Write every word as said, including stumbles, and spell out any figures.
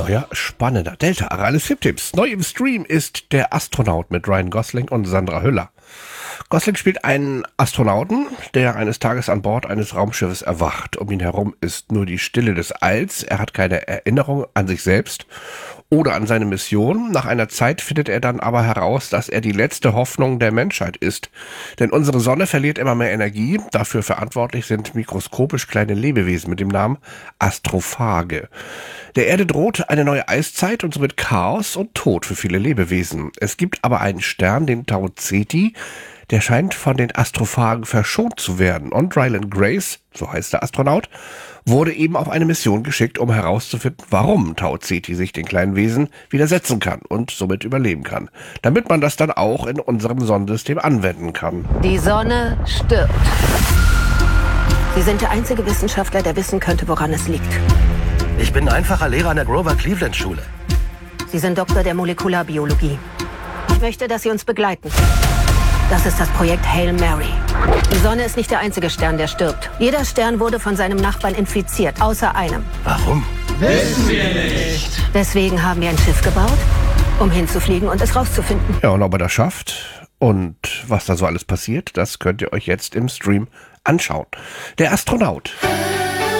neuer, spannender Delta Arales Filmtipps. Neu im Stream ist Der Astronaut mit Ryan Gosling und Sandra Hüller. Gosling spielt einen Astronauten, der eines Tages an Bord eines Raumschiffes erwacht. Um ihn herum ist nur die Stille des Alls. Er hat keine Erinnerung an sich selbst oder an seine Mission. Nach einer Zeit findet er dann aber heraus, dass er die letzte Hoffnung der Menschheit ist. Denn unsere Sonne verliert immer mehr Energie. Dafür verantwortlich sind mikroskopisch kleine Lebewesen mit dem Namen Astrophage. Der Erde droht eine neue Eiszeit und somit Chaos und Tod für viele Lebewesen. Es gibt aber einen Stern, den Tau Ceti, der scheint von den Astrophagen verschont zu werden. Und Ryland Grace, so heißt der Astronaut, wurde eben auf eine Mission geschickt, um herauszufinden, warum Tau Ceti sich den kleinen Wesen widersetzen kann und somit überleben kann. Damit man das dann auch in unserem Sonnensystem anwenden kann. Die Sonne stirbt. Sie sind der einzige Wissenschaftler, der wissen könnte, woran es liegt. Ich bin einfacher Lehrer an der Grover Cleveland Schule. Sie sind Doktor der Molekularbiologie. Ich möchte, dass Sie uns begleiten. Das ist das Projekt Hail Mary. Die Sonne ist nicht der einzige Stern, der stirbt. Jeder Stern wurde von seinem Nachbarn infiziert, außer einem. Warum? Wissen wir nicht. Deswegen haben wir ein Schiff gebaut, um hinzufliegen und es rauszufinden. Ja, und ob er das schafft und was da so alles passiert, das könnt ihr euch jetzt im Stream anschauen. Der Astronaut.